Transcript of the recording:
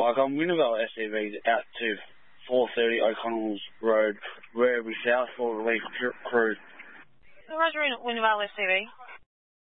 Like, I'm Winneville SCV out to 430 O'Connell's Road, Werribee South for relief crew. Roger, Winneville SCV.